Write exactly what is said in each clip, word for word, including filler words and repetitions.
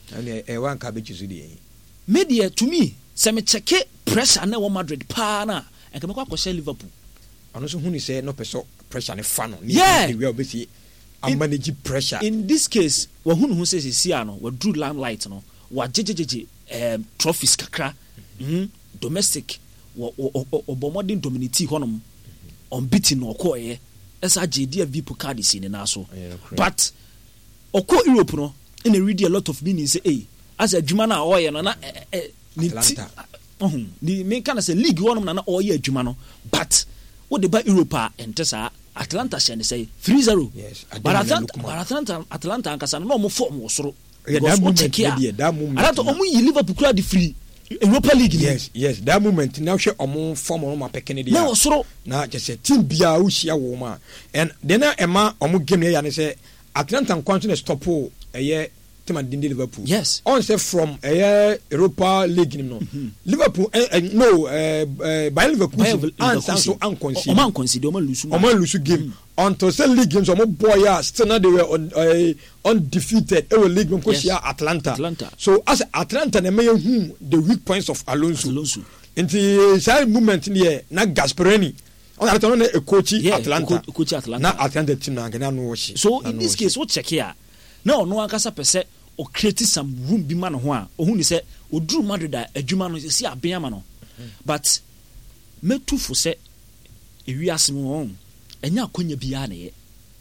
and e wan ka be chisu di media to me se me check pressure na wo Madrid pa na enka me kwa ko Liverpool ono so huni say no peso pressure ne fa no yeah we obesi am manage pressure in this case wo hunu hu say sia no we drew limelight no wa jejejeje um trophies kakra mhm domestic wo obomodin dominity honom unbeaten no okoye esa jedia V pokal si ne na so but oko Europe no in a read a lot of meaning say eh as a adwuma na oye no na ni ohun ni me kan say league honom na na oye adwuma no but what the ba Europe enter sa Atlanta share say three zero yes but Atlanta but Atlanta Atlanta ankasa no mo form wo soro that moment that moment Atlanta omu yi Liverpool kura the free Europa League yes yes that moment now she omo form no ma pekene dia na wo soro na je say team bia wo hia wo ma and then na ema omo game ya ne say Atlanta continue stop o eye team and Liverpool yes on say from eye Europa League no mm-hmm. Liverpool uh, uh, no uh, uh, by Liverpool and so unconceded o man concede o man lose o man lose game mm. until say league games o mo boy ya still now they were on, uh, undefeated e league game because yes. Atlanta. Atlanta so as Atlanta na may who the weak points of Alonso Alonso into side movement here na Gasperini on Atlanta na coach yeah, Atlanta coach Atlanta na Atlanta team na na no shi so in this case what check here now no akasa pese o create some room bi man ho a o hu ni say o duru Madrid adwuma no si aben ama no but metu fo say ewi asem ho enya akonya bi ya na ye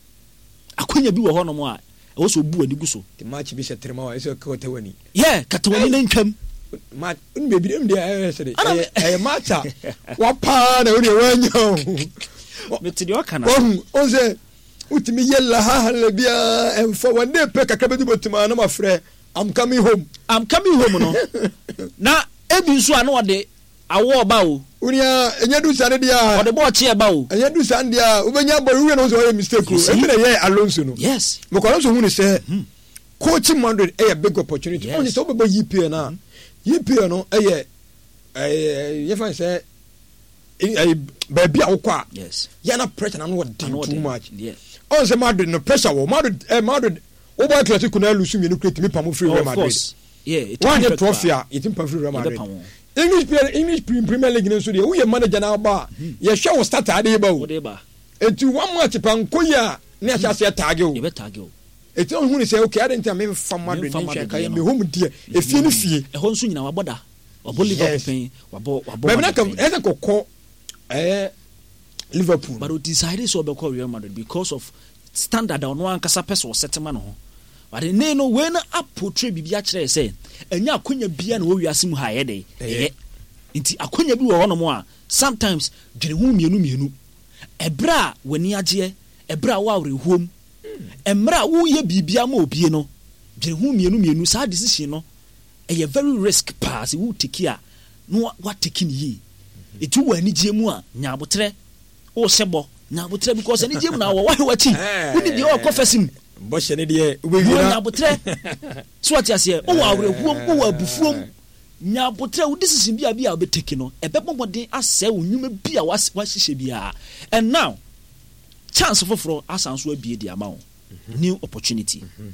akonya bi wo ho no mo a e wo so bu ani gu so the match bi se trema wa so ka tawani yeah ka tawani na nkam ma un be bi dem de eh say eh match wa pa na o de wanyo metu de o kana o say utimi yella ha hala bia en for one day pe kakra be botuma na mafre I'm coming home I'm coming home no na ebi nso ana ode awo ba o unia enya du sane dia ode bo che ba o enya du sane dia ubenya boru we no so mistake o e na ye Alonso no yes mo ko Alonso hu ni say coaching Madrid e a big opportunity only so be E P L na E P L no e ye eh ye fan say eh baby akwa yes ya na pressure na no too much yes on say Madrid no pressure wo Madrid eh Madrid o boy Atletico na lose me no create me pam free Real Madrid yeah it one year trophy a it pam free Real Madrid English English Premier League no so dey we manager na ba ye hwe wo start ade ba o enti one match pan koya na ya se tag o e be tag o enti on hu ni say okay I didn't me from Madrid ni hwe ka me home die e fie ni fie e ho nso nyina waboda wabo Liverpool pen wabo wabo be na ka e ko ko eh Liverpool but we decided so be call Real Madrid because of standard on one kasa person settlement no but they no when a portray bibia kire say enya akonya bia na wo wiase mu ha ye dey eh nti akonya bi wo hono mo a sometimes dwene hu mienu mienu ebra wani age ebra wa awrehuom emra wo ye bibia ma obie no dwene hu mienu mienu sa decision no e very risk pass wo take a no what taking ye etu wani gie mu a nyabotre o sebo nyabotre because ani gie mu na wo wa wachi woni de o confessing bo shene de we nyabotre so ati ase o wa awrehuom o wa bufuom nyabotre wo decision bia bia be take no e be bomodin ase onwuma bia wa hihye bia and now chance for asanso abie di ama wo new opportunity mm-hmm.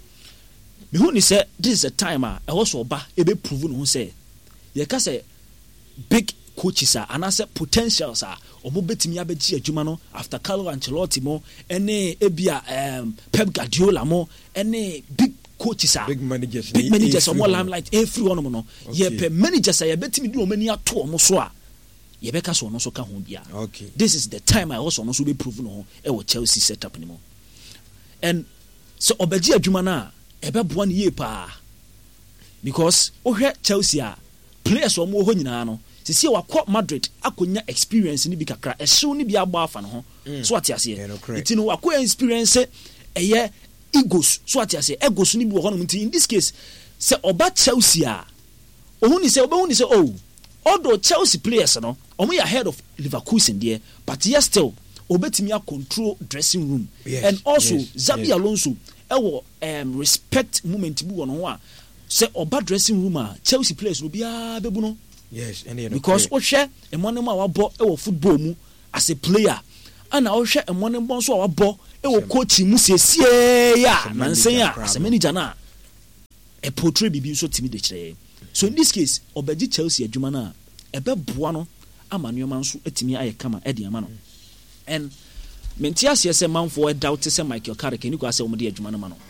me hu ni say this is a time a e wo so ba e be prove no say ye ka say big coaches are and as potentials are omo betimi abegi adwuma no after Carlo Ancelotti mo ene ebia um, Pep Guardiola mo ene big coaches are big managers big managers omo limelight every one mo no ye pe managers are betimi di omani ato omo so a ye be ka so no so ka ho bia okay this is the time I also no so be prove no e wo Chelsea setup ni mo and so obegi adwuma na e be boa ne ye pa because o hwe Chelsea a players omo ho nyina no sisi wakọ Madrid akonya experience ni bi kakra ehyew ni bi agba afa no ho so ati ase enti no wakọ experience eye egos so ati ase egos ni bi wo ho no nti in this case se oba Chelsea a ohun ni se oba hun ni se oh although Chelsea players no omo ya ahead of Leverkusen there but yes still obetimi a control dressing room yes, and also yes, Xabi yes. Alonso ewo um, respect moment bi wo no ho a se oba dressing room a Chelsea players no bia bebu no yes and because o hwe emone ma wabo e wo football mu as a player ana o hwe emone bon so wabo e wo coach mu siesie ya nansen ya as a manager na a portray bibi so timi de kyerɛ. So in this case obeji Chelsea adwuma na ebe boa no ama nneɛma nso atimi ayɛ kama ɛde ama no. And mentia se sɛ manfo e doubt sɛ Michael Carrick ni kwa sɛ omo de adwuma no ma no.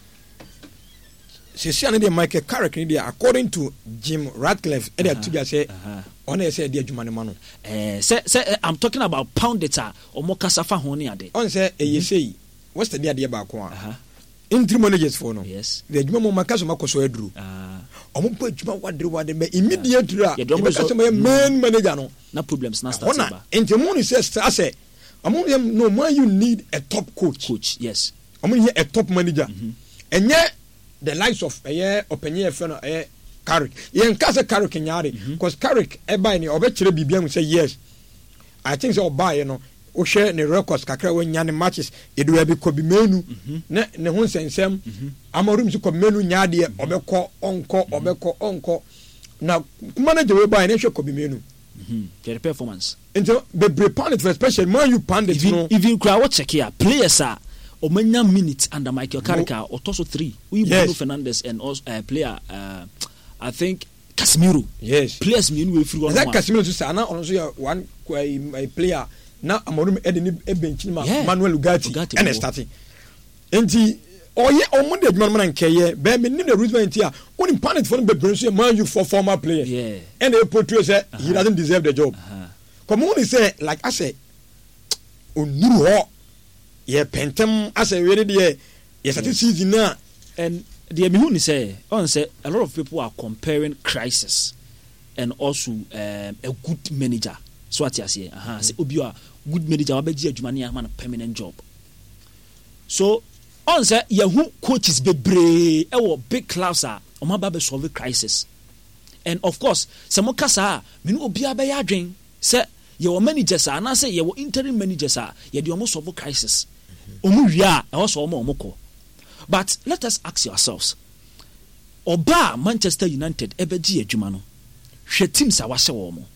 Sisi ane de Michael Carrick ni de according to Jim Ratcliffe e de atubia sɛ on e sɛ de adwuma no ma no. Eh sɛ sɛ I'm talking about Poundita omo kasa fa ho ne ade. On sɛ eye sei what's the idea ba ko a. Interim managers for no. Yes. The adwuma mo makaso makoso aduru. Ah. Omo pa adwuma wadre wadre me immediately a. The makaso mo main manager no. Na problems na start ba. Interim mo ni say say omo no man you need a top coach. Coach, yes. Omo need a top manager. And yet the likes of a year open friend eh Carrick. Yen kase Carrick nyare because Carrick e buy ni obekire bibia mu say yes. I think so buy no o share ne records kakra we nya ne matches e do be ko bi menu ne ne ho sensem amarum si ko menu nya de obekọ onko obekọ onko na manager we buy ne hwe ko bi menu mhm their performance into the bre panic for special man you pandit no even crowd what check here players are omanya minutes under Michael Carrick or toso three we Bruno Fernandes and also uh, player uh, I think Casemiro yes players me we free one that Casemiro to say na on so one a player na amorum e de ni e bench ma Manuel Ugarte and starting enti oye omo de adwuma man nkeye be me ni na Roosevelt a oni panic for no be brenso man you for former players yeah and they portray say uh-huh. he doesn't deserve the job uh-huh. Come on say like I say onuru ho ye pentem as a really there yes at season na and the me who say on say a lot of people are comparing crisis and also um, a good manager so what you say aha say obi a good manager obeji adwuma ne ama permanent job so on say yehu coaches bebre e wo big clubs a o ma ba be solve crisis and of course some kasa me no obi abe ya adwen say ye wo managers a na say ye wo interim managers a ye de o mo solve crisis o mu wia e wo so o mo o ko but let us ask ourselves oba Manchester United ebeji adwuma no hwe teams a wahye wo mo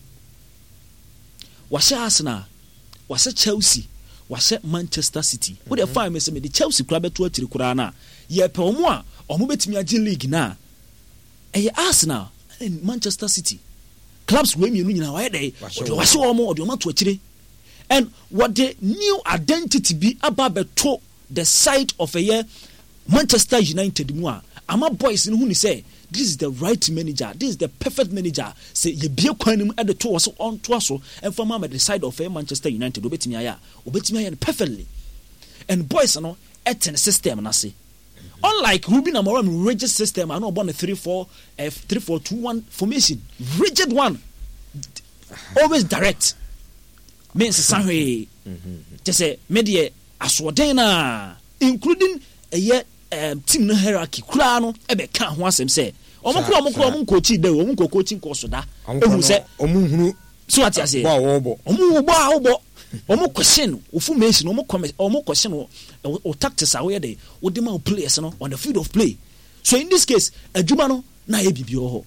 wahye Arsenal wahye Chelsea wahye Manchester City wo dey fine me say me the Chelsea kura beto atiri kura na ye pe omo a omo betimi age league na e Arsenal and Manchester City clubs we mienu nyina wa dey wahye wo mo odi omo to atiri and what the new identity be about beto the side of a year Manchester United mu a ama boys no hu ni say this is the right manager, this is the perfect manager. Say ye bie kwan mu e de to so on to so and from am the side of Manchester United obetimi aya obetimi aya perfectly and boys no etin system na say unlike Ruben Amorim rigid system I know about the three four three four two one formation rigid one always direct means sanwe just say media aswoden na including a year um, team no hierarchy kura no e be ka ho asem say omo kura omo kura omo coach dey omo ko coaching course da ehu say omo hunu so what you say ba wo bo omo bo a wo omo question o formation omo comment omo question o tactics a we dey o dey ma players no on the field of play so in this case adwuma no na e bibi ho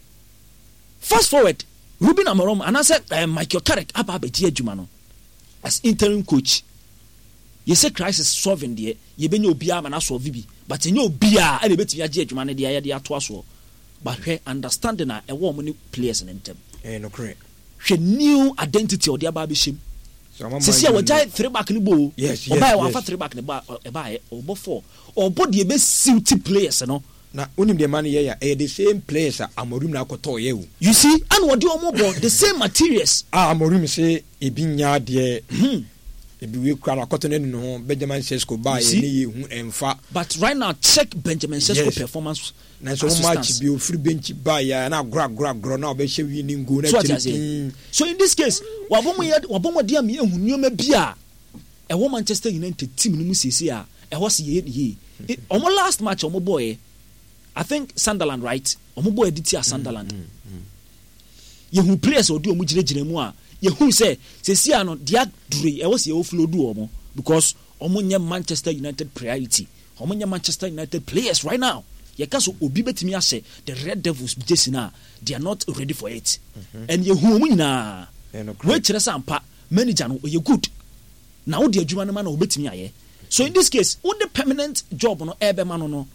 fast forward Ruben Amorim and I said uh, Michael Carrick aba abeji adwuma no as interim coach you say crisis solving there you be no bia man solve bi but you bia e betimi age adwuma ne there ya dey ato aso but we understanding na e wo mo ni players in them eh no correct hwe new identity o dey aba be shim so see we jai three back ni bo yes yes oba wa fa three back ni ba e ba e obo four obo dey be suit players no na unim the man here eh the same players Amorim na akoto ye o you see and what dey omo bo the same materials ah Amorim say e bi nya de ebi we kwara akoto no Benjamin Sesko ba ye ni hu emfa but right now check Benjamin Sesko yes. performance na so match bi o free bench ba ya na gra gra gra na obe hwe wi ni ngo na chiri so in this case wabomo ye wabomo dia me ehunu nyoma bia e wo Manchester United team no mu sisi a e ho se ye ye omo last match omo boy I think Sunderland right omo boy editi a Sunderland mm, mm, mm. ye hu players odi omo gire gire mu a ye hu say sisi ano dia dure e wo se ye oflo du omo because omo nye Manchester United priority omo nye Manchester United players right now ye kaso obi betimi ase the Red Devils jersey na they are not ready for it mm-hmm. and ye hu omo nyina we kire sampa manager no ye good na wo de adwuma no ma na obetimi aye so in this case wo the permanent job no ebe ma no no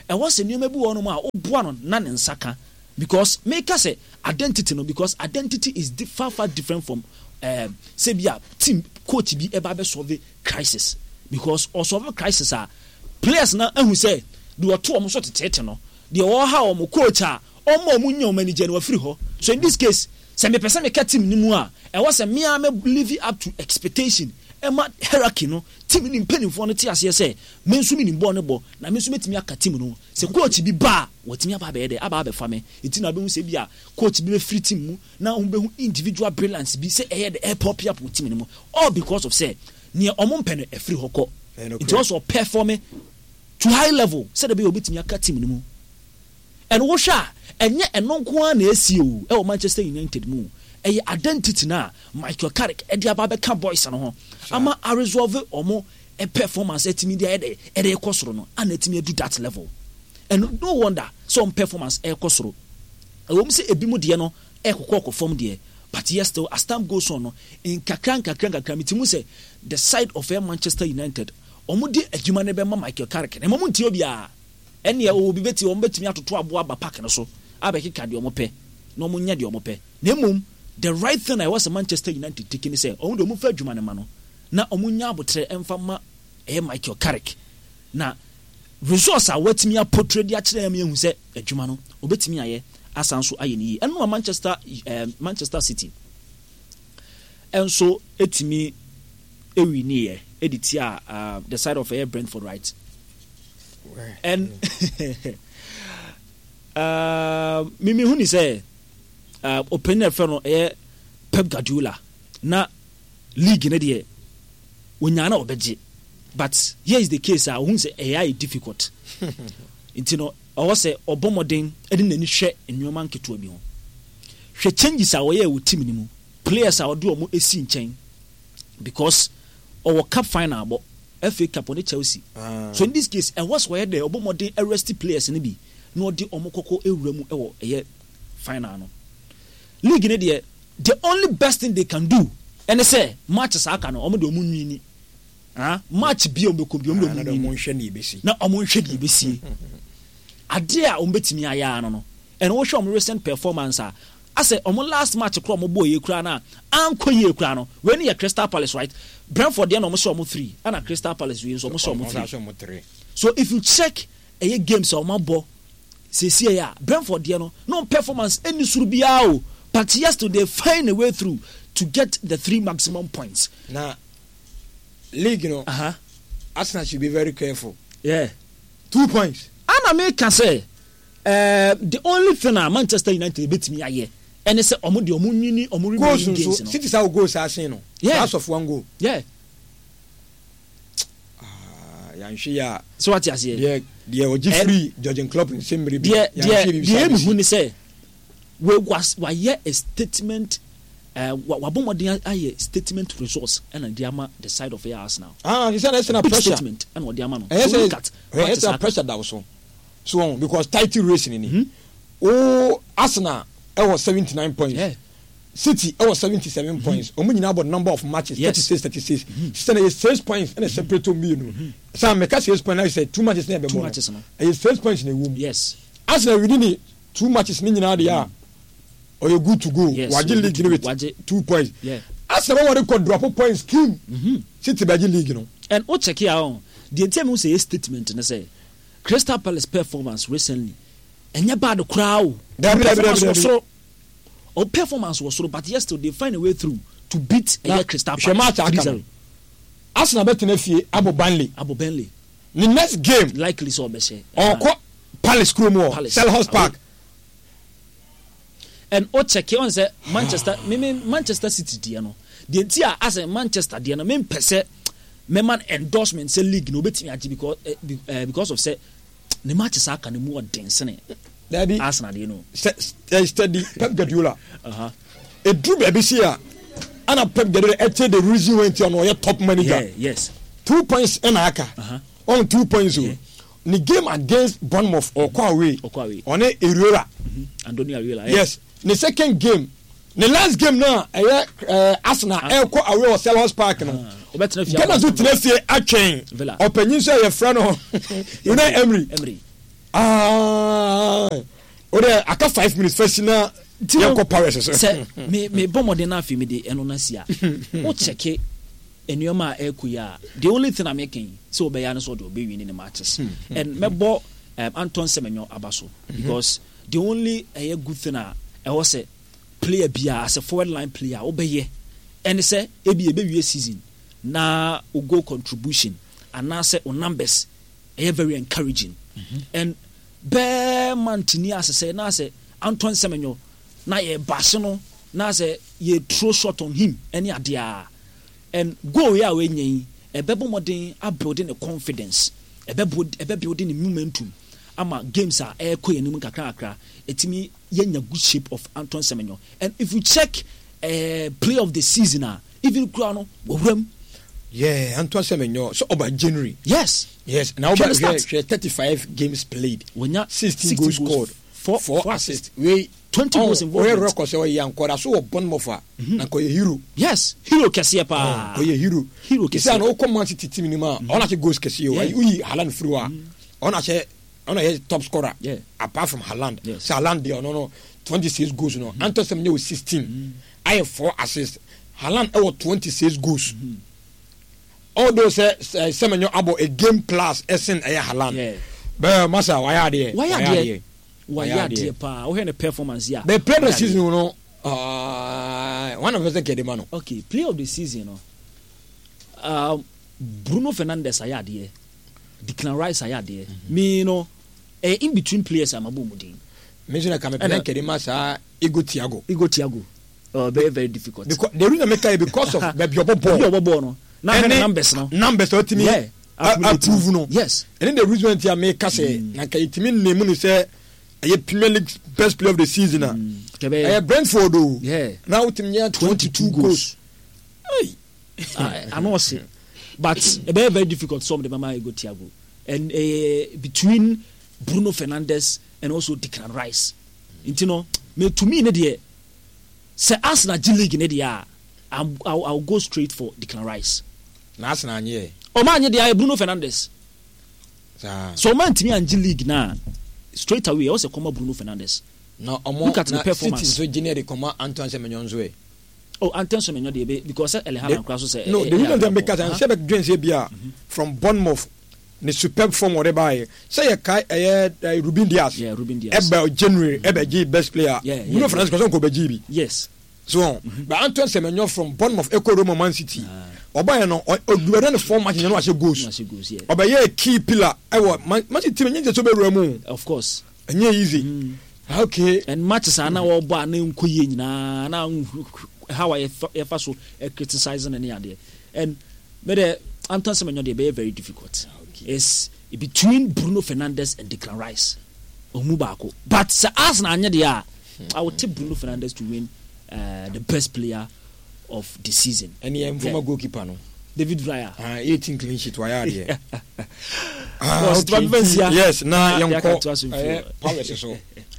was a new maybe one more or none and saka because make us say identity no because identity is di- far far different from um, say be a team coach be able to solve crisis because or solve crisis are players now and who say do a two almost sort of tete no the all how mo coach are almost munyo manager no free ho so in this case say me person me team ni mu a e was a me am live up to expectation Emma hierarchy no team ni mpanimfo no te ase say me nso mi ni ball no ball na me nso metimi aka team no se coach bi ba watimi aba be de aba be fa me enti na be hu se bi a coach bi be free team mu na hu be hu individual brilliance bi say eh the air pop up team ni mu all because of say near omo mpene e free hoko it also perform to high level say the be obetimi aka team ni mu and wo sha enye enonko na esi o e Manchester United mu a identity na Michael Carrick e dia ba be ka boys no ho ama a resolve omo a performance etimi dia e e de ekosoro no and etimi do that level and no wonder some performance e ekosoro e wo say ebi mu de no e kokoko form de but yes still as time goes on no in kakran kakran kakran mitimu say the side of Manchester United omo de adwuma ne be ma Michael Carrick na mo nti obi a ene e obi beti omo betimi atoto abo aba park no so abekeka de omo pe no mo nya de omo pe na mum the right thing I was a Manchester United taking say omo de omo fa adwuma ne ma no na omo nya abotre emfa ma e Michael Carrick na resource a watimi a portray dia kire am yehu say adwuma no obetimi aye asanso aye ni eno Manchester um, Manchester City enso etimi ewi ni ye editia uh, the side of air Brentford right and uh mimi huni say uh opener feno e Pep Guardiola na league na de wonyana obeje but here is the case uh who say A I difficult you know I was say obomoden edi nani hwe enwoma nketo abi ho hwe changes a wo ye wo team ni mu players a wo do mo esi nchen because our cup final bo F A Cup on Chelsea uh. so in this case and what's where the obomoden arrested players ni bi no di omokoko ewura mu ewo eye final no league ne de the only best thing they can do and say matches aka no omo de omo nwini ah match bi o bekom bi o de omo nhwe na ibesi na omo nhwe di ibesi ade a omo betimi aya no no and wo show omo recent performance a ase omo last match kro omo boy ekura na anko ye ekura no we ne Crystal Palace right Brentford dey na omo show omo three and Crystal Palace we so omo show omo three so if you check a games omo bo se se ya Brentford dey no no performance any suru bia o but yesterday find a way through to get the three maximum points now league, you know, uh-huh. Arsenal should be very careful. Yeah, two points. And I make can say, uh, the only thing that Manchester United beat me aye, and they say omo di omo nyini omo goals games. So, City say goals are saying no. Yeah, loss of one goal. Yeah. Ah, yan shia. So what you say? Yeah, yeah. Oji free Jurgen Klopp in same review. Yeah, yeah. The aim who say we was we hear a statement. Uh, wabomodin aye statement resource and Diama the side of Arsenal. Ah, you said that's a pressure statement and what Diama. So look at it's a pressure that was so. So because title racing in it. Mm-hmm. Oh, Arsenal it was seventy-nine points. Yeah. City it was seventy-seven mm-hmm. points. Omo nyina about number of matches yes. thirty-six thirty-six. Mm-hmm. So it's six points and a separate to me no. So make us six points I say two matches never two matches no. It's six points in the room. Yes. Arsenal within it two matches ni nyina dey are. Or you're good to go. Yes, Waji league with Waji. two points. Yeah. As the one record drop points scheme. Mm-hmm. City Waji league, you know. And what check here on the team who say a statement and say Crystal Palace performance recently. And you bad the crowd. Performance was so. Or performance was so, but yesterday they find a way through to beat a Crystal Palace. Arsenal bet in F A Abu Burnley. Abu Burnley. The next game likely so be say. Or Palace Crew Selhurst Park. And o check on say Manchester me Manchester City dia no the ntia as Manchester dia no me pese me man endorsement say league no betimi agi because uh, because of say the matches aka no mu odensene that Arsenal dia no steady Pep Guardiola uh-huh e drew be see ya ana Pep Guardiola e tell the reason when he on your top manager. Yeah, yes, two points in aka uh-huh on two points. Yeah. The game against Bournemouth or Kwaway on a Eriola mm-hmm. Antonio Ariola. Yeah. Yes. The second game, the last game now, uh, Arsenal, uh, Elko away or Selhurst Park. No, Ghana do today say Achen. Opinion say your friend, you know Emery. Emery. ah ore aka five minutes first na yako power so say me me bomode na afi me de eno na sia o check enuoma ekuya the only thing I'm making so obey ya no so do obey win in the matches and mebo um, Anton Semenyo abaso because the only a good thing a e was say player bia as a forward line player obey and say e be e be season na o goal contribution and now say o numbers e very encouraging mm-hmm. and be mantini as say na say Anton Semenyo na ye bash no na say ye throw shot on him any adia and go ya we nyin e be bomodin a building a confidence e be e be building the momentum ama games are e ko yenim kakra kakra etimi yenya good shape of Anton Semenyo. And if you check uh, play of the season uh, even Krano wowram yeah Anton Semenyo so over January yes yes now about thirty-five games played when sixteen goals scored four four, four assists we twenty oh, goals involved. We record say we yankora so obon mofa na ko hero. Yes, hero kese pa. Ko hero. Hero kese. Say na o come Man City team ni ma, ona che goals kese o. We Haaland free wa. Ona che ona he top scorer. Yeah. Apart from Haaland. Yes. So Haaland dey no no twenty-six goals no. Mm-hmm. Anton Semenyo with sixteen. Mm-hmm. I have four assists. Haaland have twenty-six goals. Mm-hmm. Although say Semenyo about a game plus essen eh Haaland. Yeah. But masa why are there? Why are there? Why are there pa? We the performance here. The play of the season, you know, uh, one of us get the man. Okay, play of the season, you know. Um, Bruno Fernandes ayade here. Declan Rice ayade here. Me, you know, eh, in between players I'm abu mudin. Mention that play Kedema sa Igo Thiago. Igo Thiago. Uh, very very difficult. Because the reason make it because of baby your ball. Your ball no. Now numbers no. Numbers what me. Yeah. Approve no. Yes. And then the reason why I make say na kai timi name no say a Premier League best player of the season. Mm. Uh, Brentford, though. Yeah. Now it's twenty-two goals. Hey. I, I know say, but a very very difficult. Some of the Mama Igo Thiago, and uh, between Bruno Fernandes and also Declan Rice. You know, me to me, ne say Arsenal G League ne dia, I'll I'll go straight for Declan Rice. Arsenal yeah. Oh man, dia Bruno Fernandes. Ah. So man to me and G League na. Straight away, also come Bruno Fernandes. No, look at the performance. So generic come Anton Semenyo's way. Oh, Anton Semenyo because Elehana Kraso say. No, the reason them because I'm Shebek Jones here from Bournemouth, the superb form whatever. Say a kai a Ruben Dias. Yeah, Ruben Dias. About January, ever G best player. Yeah, Bruno Fernandes because Uncle Bejibi. Yes. So, but Anton Semenyo from Bournemouth, Echo Roma Man City. Oba no o do form match no ase goals oba ye key pillar I want match team nje so be ramu of course enye easy mm. Okay and matches are now all ba na nkoye nyina na how I ever so criticizing any idea and but the Anton Semenyo dey be very difficult. Okay. Is between Bruno Fernandes and Declan Rice omubako but say Arsenal anya dey I would take Bruno Fernandes to win uh, the best player of the season. And he former yeah. goalkeeper no David Villa. Ah, eighteen clean sheet why are there? Ah, okay. Yes, na young call. Power so.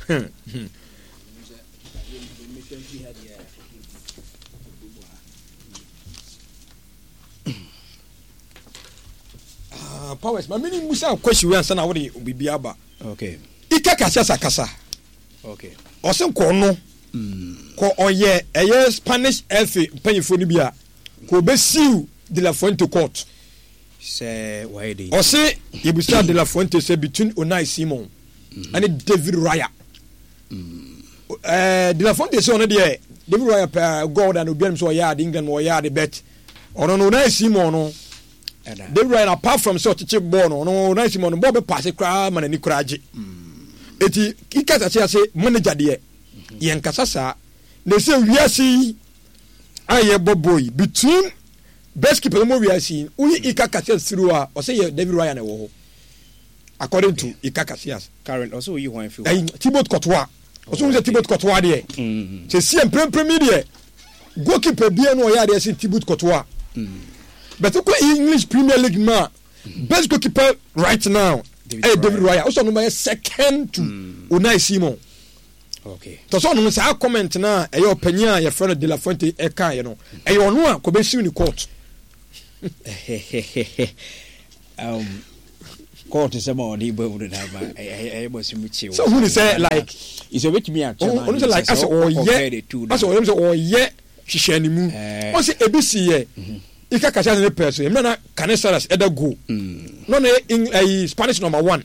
Ah, Powers, my mini musa question we answer na what we be aba. Okay. Ika kasa sakasa. Okay. Osen ko no. Ko oye eye Spanish F A panyfo ni bia ko be siu De La Fuente court say why dey o say Ibusa De La Fuente say between Unai Simon mm-hmm. and David Raya mm. uh, De La Fuente say on there David Raya per gold and obiam so yard England or yard bet ono no Unai Simon no David Raya apart from so check ball no Unai Simon no be pass kra man ni kraje eti ikasa say manager there yen kasasa they say we are see aye boy between best keeper mo we are seeing we ika kasias through or say David Ryan e wo according to ika kasias current also you wan feel eh Thibaut Courtois also we say Thibaut Courtois there say see em premier there goalkeeper bia no ya there say Thibaut Courtois but ko English Premier League ma best goalkeeper right now eh David Ryan also number second to Unai Simon. Okay. To so no say comment na e your panya your friend De La Fuente e ka ye no e your no a ko be siu ni court um court is about the able to have a was mutual. So who say like it's a bit me at oh say like as or ye as or say or ye hihye animu o say ebisi ye ika kasha ne person em na Canizares eda go no na in Spanish number one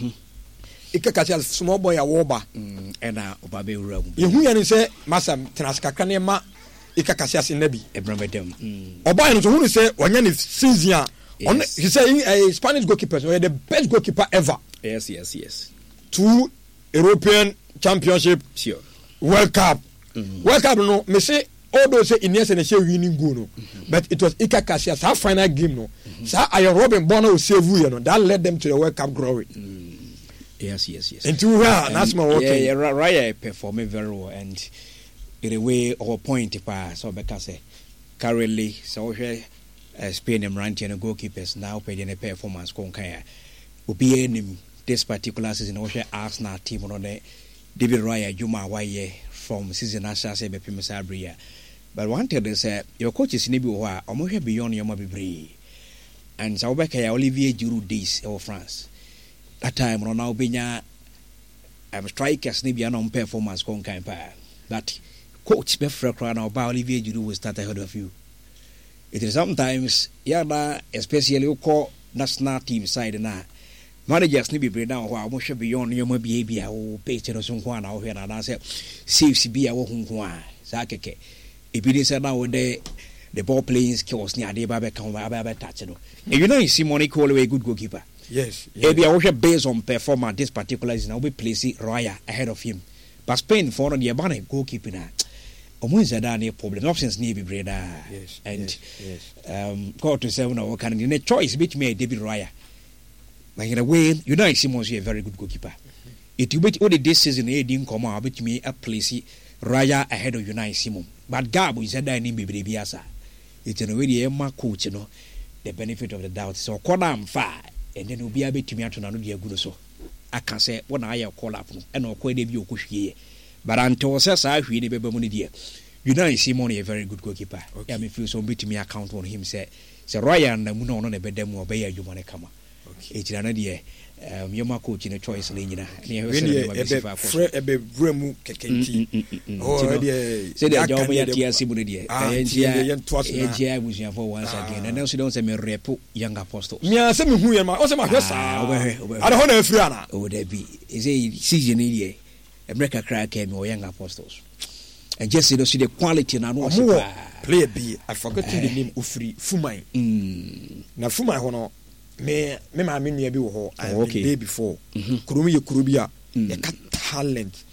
ika kasha small boy awoba and na oba be wura mu yehu ya ni say masam transkaka ne ma ika kasha se nabi ebrabedem oba ye no so who say onya ne season on he say a Spanish goalkeeper so the best goalkeeper ever. Yes, yes, yes. Two European Championship, sure. World Cup. Mm-hmm. World Cup no me say all those say Iniesta and say winning goal no. Mm-hmm. But it was Iker Casillas our final game no. Mm-hmm. So Iron Robin Bono save you know that led them to the World Cup glory. Mm. Yes, yes, yes. And to her that's my work. Yeah, yeah, Raya performing very well and in a way our point pa so because currently so Uh, Spain and Ranty and goalkeepers now paid in a performance. Konkaya Ubi in this particular season, Osha Arsenal team on the David Raya Juma Waye from season Asha Sebe Pimasabria. But one thing is, uh, your coach is Nibiwa, almost beyond your Mabibri. And Saubeka Olivier Giroud days of France. That time, Ronald Benya, I'm strikers Nibian on performance. Konkaya. That coach Befra Crown or Olivier Giroud will start ahead of you. It is sometimes, yeah, especially you call national team side na managers ni be break down who are should beyond your baby or page or some one out here and I say, saves be a woman. Sakeke. If it is now the the ball playing skills near the Baba come by touch. You know, you see Money call away a good goalkeeper. Yes, maybe I worship based on performance this particular is now we place Raya ahead of him. But Spain for the Abana goalkeeping. Almost a done problem. Options need to be breda. Yes, and yes, yes. um, call to seven or can in a choice between me David Raya. But in a way, you know, Simon's a very good goalkeeper. Mm-hmm. It will be only this season, he didn't come out between me a place Raya ahead of United Simon. But Gabo is a dining baby biasa. It's an already a mark coach, you know, the benefit of the doubt. So call am far, and then we'll be able to me to another good so. I can say when I call up and I'll call you push here. But until says I really be money dear. You know, Simon a very good goalkeeper. Okay. I mean, feel so bit to me account on him. Say, say Ryan, the moon on a bed demo obey you want to come. It's another year. Um, you're my coach in a choice, Lina. Really, a be Bremu Kaki. Oh, say that you're my dear Simon dear. I was here for once again. And also don't say me repo young apostles. Yeah, send me who am I? Also, my guess. I don't know if Rihanna. Oh, there be. Is a season here. America crack came or young apostles. And just you know, see the quality and I know play B. I forgot the name Ufri Fumai. Now Fumai hono me me ma me bi wo ho the day before. Kurumi Kurubia a talent.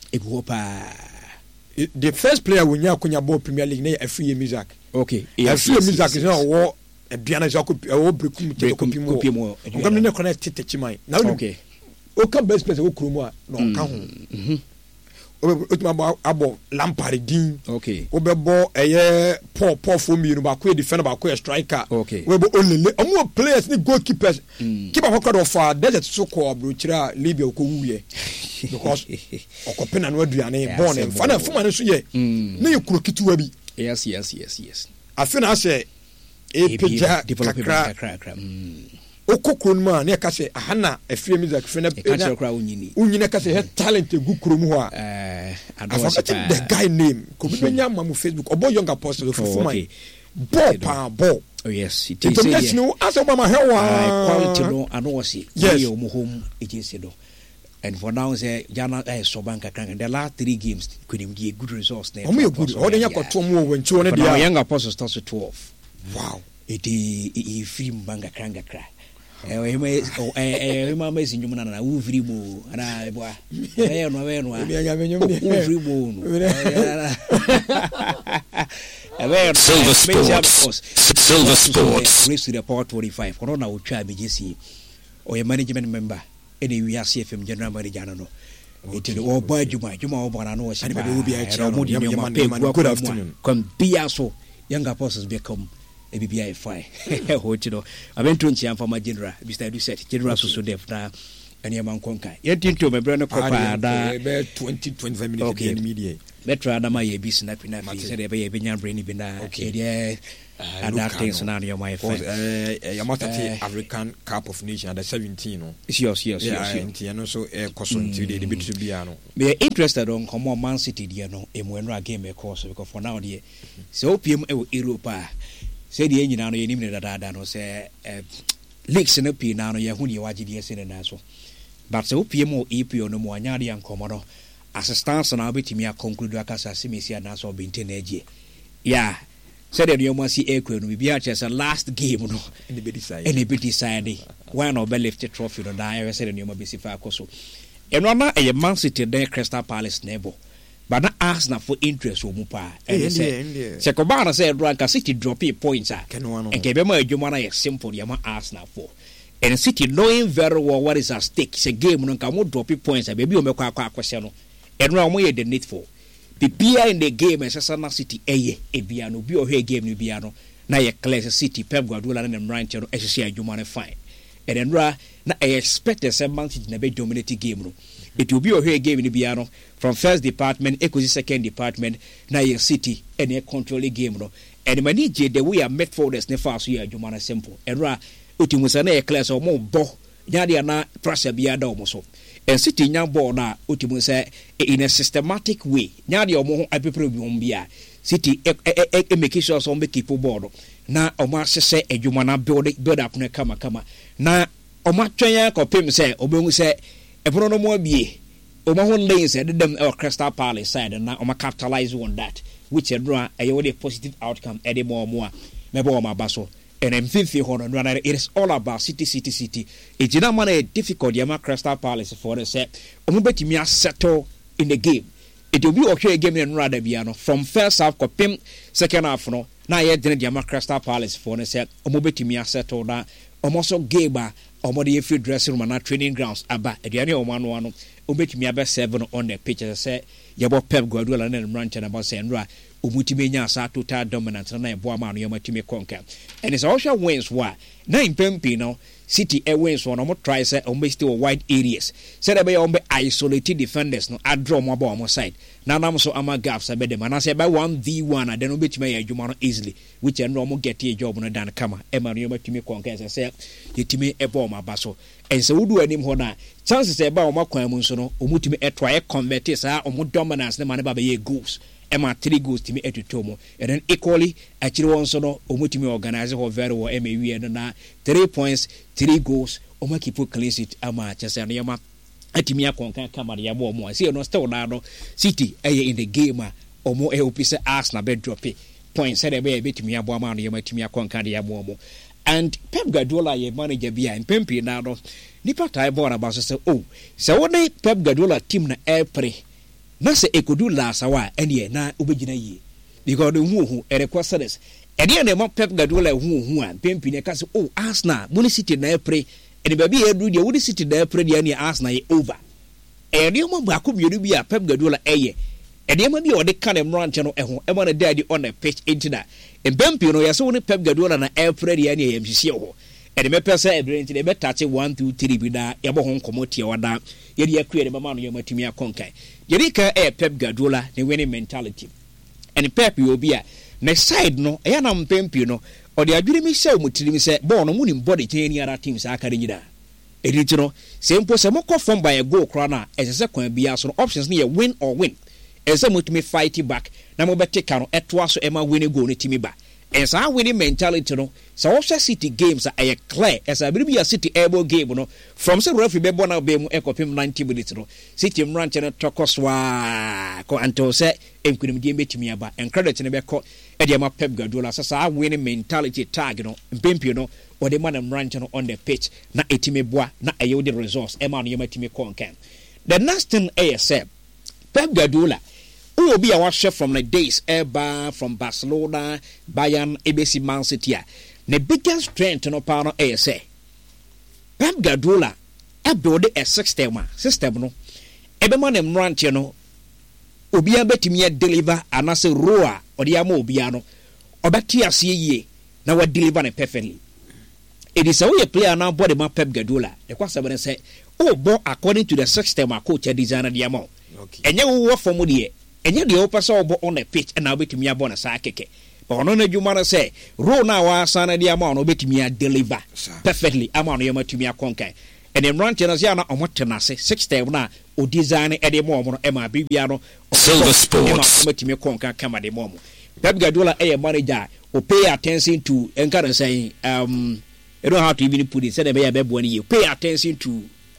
The first player when you kunya ball Premier League na Free Music. Okay. Free Music is now war a Diana Jacob o brekum te kopi mo. Ngam ne connect te chimai. Now okay. O ka best place o kurumu a no ka ho. Utma abo Lampard din. Okay. Obebo eye Paul Paul for me no ba ko defender ba ko striker. Okay. We bo only omo players ni goalkeepers. Keep up record of uh, desert so ko abrochira Libya ko wuye. Because okopena no aduane born and fana fuma no so ye. Na ye kuro kituwa bi. Yes, yes, yes, yes. Afina say e peja kakra kakra. Okokron ma na ka say ahana Free Music fena e ka kra unyini. Unyini ka say he talent egu krom ho a. Eh, I forgot the guy name. Ko bi benya mamu Facebook obo young apostle for fuma. Ball pa ball. Oh yes, it is. International as mama hewa. Quality no ano si. Yes. Yo mo home agency do. And for now say Jana eh so banka kan the last three games could him give good results there. Omo good. O dey yakoto mo when two na dia. Young apostles starts to twelve. Wow. It e free banga kranga kra. Eh we eh eh mama si nyum na na wo free mo ana boa. Eh no we no. Wo free mo no. Silver Sports. Silver Sports. Race to the Power twenty-five. Kono na wo twa be jesi. O your management member. Any we are C F M general manager no. It is all boy Juma Juma Obana no was. Anybody will be a good afternoon. Come be also young apostles become a B B I fine. What you know. I went to Nchiam for my general. Mister Duset, General Suso Def. Now, ɛne ɛma nkɔnkan yɛntinto mɛbrɛ no kɔpaa daa twenty twenty-five minutes okay media bɛtra adama yɛ bi snap na fi sɛ ɛbɛyɛ bɛnya brɛ ni bi na yɛdeɛ other things na ne my friend eh Yamata African Cup of Nations under seventeen no yes yes yes yeah no so eh koso nti de bit to bia no be interested on come on Man City there no emuenra game e course because for now there so opiem e Europe ah say the nyina no yenim ne dada no say leagues no p na no ye hu ne wagide se ne na so but so opiem o E P O no mo anya de ankomo no assistance na obetimi a conclude akasa semesi na so bente na agie yeah said that you must see Equa no be as a last game no any bit side any bit side one or lift the trophy no die said you must be sifa koso and na a Man City there Crystal Palace neighbor but na Arsenal for interest o mu pa and say se ko ba na say Ranka City drop points ah and ke be ma adwuma na ye simple ya ma Arsenal for and City knowing very well what is at stake say game no ka mo drop points ah baby o me kwa kwa akwese no and no mo ye the need for the beer in the game and Sasana City eye e bia no bi o hwe game no bia no na ye Clash City Pep Guardiola na Mranche no ehye adwuma no fine and then ra na I expect the Man City na be dominate game no it will be o hwe game no bia no from first department equals second department na ye City and ye control the game no and many je the way are midfielders ne fast so ye adwuma no simple and ra otimusa na ye Clash o mo bo nyade na pressure bia da o mo so and City nya ball na otimu say in a systematic way nya de omo ho apepre bi hom bia City e, e, e, e make sure so make keep ball na omo asese adwuma na build build up na kama kama na omo atwen akopem say obengu say e bro no mo bie omo ho lanes e dem e Crystal Palace side na omo capitalize on that which e draw a positive outcome e de mo mo a me bo omo abaso and I'm thinking it is all about City, City, City. It's not money difficult. Yama Crystal Palace for the set. Omubeti settle in the game. It will be okay game and rather be from first half kopim second half no. Now yet didn't Yama Crystal Palace for the set. Omubeti settle that. Almost gaba. Omodi free dressing room and training grounds. Aba. Ediani oman one. Omubeti mi abe seven on the pitch. As I said, Yabo Pep Guardiola and Ranch about saying right. Umutimenya sa total dominance na ebo ama no yamatime konka and it's also wins wa na impempi no City e wins one no try say o be still wide areas say they be on be isolated defenders no adro mo ba on side na nam so ama gaps abede man na say by one v one and then obetime ya adwuma no easily which and no get a job no dan kama e ma no yamatime konka say yetime ebo ma ba so and so wudu anim ho na chances e ba o makwan mu so no omutime e try convert sa o dominance na man ba be goals Emma three goals to me at Tomo, and then equally actually one so no omutimi organize her very well M A W and na three points, three goals, Oma keep clean it ama Chesana Yama Atimia Concan Camara more. See no still now City in the game or more Elpisa Arsenal bed drop points said a bit to me Abama Yama Timia Concadia Momo. And Pep Guardiola ye manager bia and Pempi now Nipa Tai born about say oh so what they Pep Guardiola team na air pre. Na se ekodu la sawa ene na obegina yi because the hu hu e request this ene na mo Pep Guardiola hu hu a pempi ne ka se oh Arsenal Muni City na pre ene ba bi e du de Muni City na pre de ne Arsenal ye over ene mo ba ko bienu bi a Pep Guardiola eye ene ma bi o de ka ne mranche no eho e mo na daddy on the pitch into that e pempi no ya so ne Pep Guardiola na e pre de ne ye mhihie ho ene me pese e bre into de be touch one two three bi da ye bo ho nkomotie wada ye de akue de mama no ye matimi akonkan Yerika e Pep Guardiola the winning mentality. And Pep will be a next side no e na mpempi no or the adwiri mi say mutiri mi say ball no munim body any other teams aka nyida. Editi no say mpo say moko form by a goal kra na e se kwan bia so options na win or win. E say mutimi fight back na mo beteka no eto aso e ma win goal no timi ba. And so winning mentality no so also City games are clear as I believe a City able game no from some referee be born be mu ekopim ninety minutes no City ranch na tokoswa ko until say enkunim die betimi aba and credit ne be ko e de ma Pep Guardiola so so winning mentality tag no mpempio no or the man ranch no on the pitch na etimi boa na ayo the results e ma no yematimi konkan the next thing is say Pep Guardiola who will be our chef from the days Eba from Barcelona, Bayern, A B C Man City. The biggest strength no power A S A. Pep Guardiola e build a system system no. Ebe man em ranch no. Obi abetimi deliver anase roa odi ama obi ano. Obeti ase ye na we deliver ne perfectly. It is a way player now body man Pep Guardiola. The kwasa be say oh bo according to the system a coach designer the amount okay enye wo form de enye de opesa obo on the pitch and na obetumi abɔ na saa keke but ono na dwuma no say role na wa sana de amount no obetumi a deliver perfectly amount no yamatumi akonkan and the run channels ya na omotenase system na o design e de mo mo no e ma bibia no Silver Sports obetumi konkan kama de mo mo Pep Guardiola e manager o pay attention to encourage saying um I don't have to even put it. Say the baby boy you pay attention to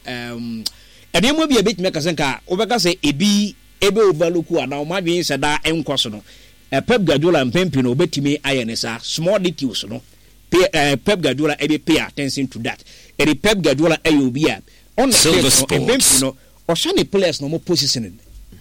um. And then maybe a bit make a senka. Obeka say ebi ebe overlook wa na o ma dwen say da enkoso no. Pep Guardiola mpempino obetimi ayenesa small details no. Pep Guardiola ebe pay attention to that. E Pep Guardiola e obi a on the mpempino o sha the players no more positioning.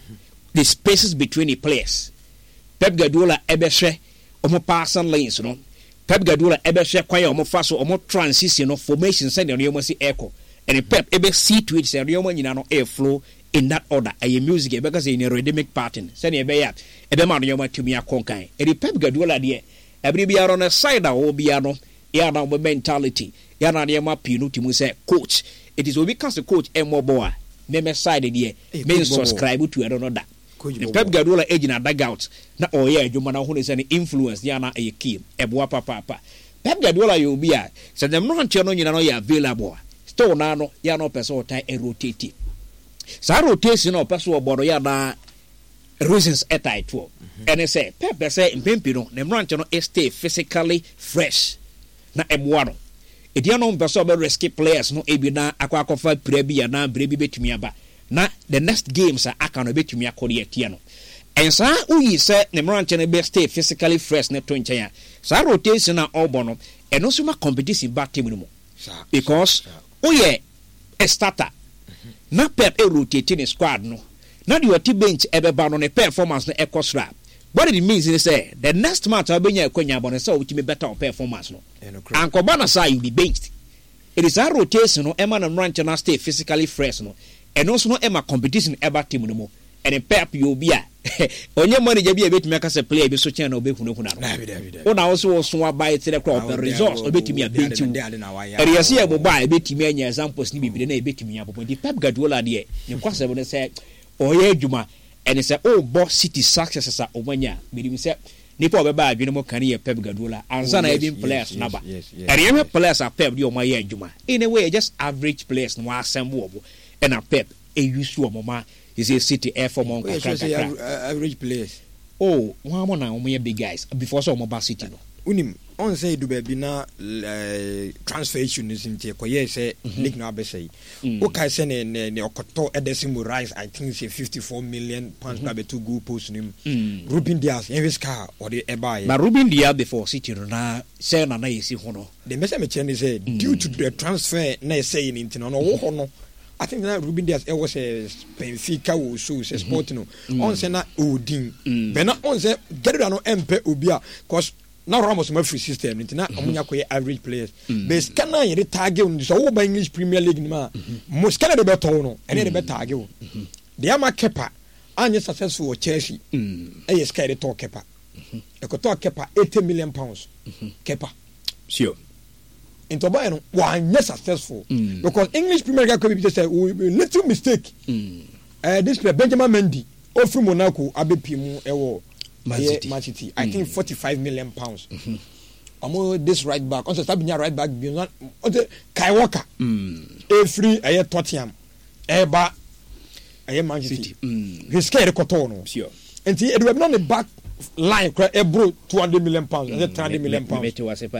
The spaces between the players. Pep Guardiola ebe hwe o mo passing lanes no. Pep Guardiola ebe hwe kwan ya omo fa so omo transition no formation send no yomo si echo and Pep ebe see to it say yomo nyina no air flow in that order aye music ebe ka say in a rhythmic pattern send ebe ya ebe ma no yomo tumi akonkan e Pep Guardiola de every bia on the side a wo bia no ya na mentality ya na de ma pinu timu say coach it is obi cast coach e mo bo a me me side de me subscribe to another Pep Guardiola age na dugout na oye adwuma na ho ne say influence ya na e key eboa papa papa Pep Guardiola you be a say dem no nche no nyina no ya available still na no ya no person o tie rotate sa rotation no person o bodo ya na reasons etai to and say Pep say impempi no dem no nche no stay physically fresh na eboa no e dia no person be risky players no e bi na akwa akwa pra bi ya na bra bi betumi aba na the next games are aka no betumi akode atia no ensa uyi se ne mranche ne be stay physically fresh ne to nchen sa rotation na obo no eno so ma competition back team no mo because uye a starter na Pep e rotate ne squad no na the oti bench e be ba no ne performance no ekosra what it means is say the next match abenya akwanya abo no say ultimate better performance no ankoba na say you be benched it is a rotation no ema na mranche na stay physically fresh no and also no Emma competition ever team no more and Pep you be a onye manager be a bit make us a player be so channel obe hunu hunu no na also so buy it the crop results obetimi a bench and you see abo buy obetimi anya examples ni bibire na obetimi abo the Pep Guardiola de ne kwase bo say oye adwuma and say oh boss city success omanya be say nipa obeba adwene mo kan ye Pep Guardiola ansa na even players naba and you players are Pep di o ma ye adwuma in a way just average players no assemble obo and a Pep a use to a mama is a city air for monk average players. Oh, one more now, we big guys before so mobile city. No, unim on say do be na transfer issue is in te koye say Nick na be say. Okay, say ne ne okoto Edesimu Rice, I think say fifty-four million pounds na be to go post nim. Ruben Diaz, Envis car or the ebuy. But Ruben Diaz before city na say na na yesi hono. The message me change say due to the transfer na say in into no wo no. I think that Ruben Diaz it was a Benfica or so say sport no on say na Odin but na on say get it no mp obia cause na Ramos my free system na omunya koye average players but scan na ye target on so wo English Premier League ma mo scan de beton no ene de betarget wo de ama Kepa anya successful at Chelsea e ye scan de talk Kepa e ko talk Kepa eighty million pounds Kepa sure into buy no one yes successful mm. because English Premier League could be just a little mistake mm. uh, this player Benjamin Mendy from Monaco abepimu ewo Man City, Man City. I mm. think forty-five million pounds mm-hmm. Amo this right back also Sabinya right back beyond Kai Walker mm. a free a Tottenham eba a Man City he scared kotono sure and he had not the back line e bro two hundred million pounds and three hundred million pounds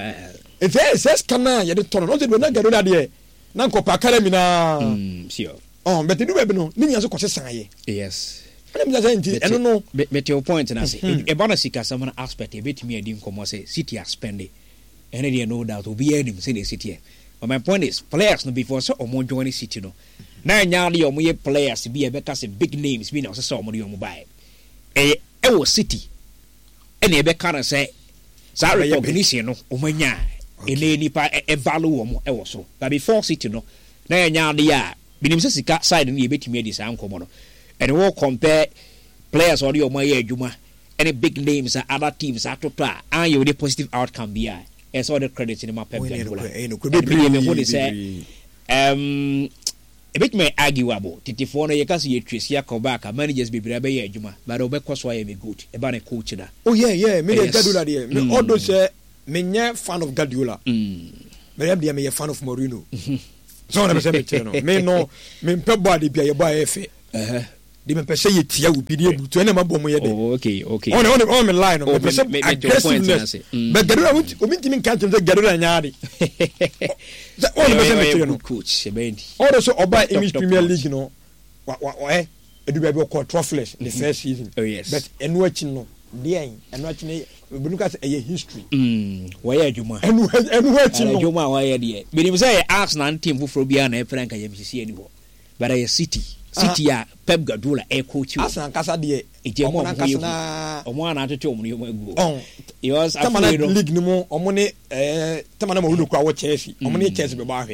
it says kana ya de tono no de na garo da de na nkopa academy na mm sure oh but do we no ni nyaso kwose san ye yes and me say nti eno no bet your point na say e bona sika some aspect e betimi adi nkomo say city are spending and there no doubt obi anim say the city but my point is players no before so omo join city no na nya de omo ye players bi e beka say big names bi na so omo de omo buy e e wo city and e beka na say sa recognition no omanya ene nipa e value omo e wo so but before city no na nya de ya binim se sika side no ye betimi adi sa nkomo no and we compare players or your my juma any big names and other teams at top and you the positive outcome be as all the credits in my Pep Guardiola um a bit may arguable. Titifo no yɛka sɛ yɛtwa kɔ back a managers bebree bɛyɛ adwuma but wobɛkɔ so ayɛ me good ɛba ne coach da. Oh yeah yeah me yes. Guardiola deɛ me mm. Although say me nyɛ fan of Guardiola. Mm. Me dem deɛ me yɛ fan of Mourinho. So na me say me tell no me no me mpɛ body bia yɛ bɔ ayɛ fɛ. Eh. Di me pɛ sɛ yɛ tia wo bi de butu ɛna ma bɔ mo yɛ de. Oh okay okay. On on on me line no me pɛ sɛ aggressiveness. But Guardiola obi ntimi kan tɛm sɛ Guardiola nyaade. Oh me say me tell no coach ɛbɛndi. Also oba English Premier League no wa wa eh edu bia be call Trophless the first season. Oh yes. But enu achi no deɛ enu achi ne we look at a history. Mm wɔyɛ adwuma. Enu enu achi no. Adwuma wɔyɛ deɛ. Benim sɛ Arsenal team foforo bia na ɛpran ka yɛm sisi ani hɔ. But ɛyɛ City. City a Pep Guardiola e coach you. Arsenal kasa de e mo kasa na omo ana atete omo ne agu. Oh. Yes, Tamana league ni mo omo ne eh Tamana mo kwa wo Chelsea. Omo ne Chelsea be ba hwe.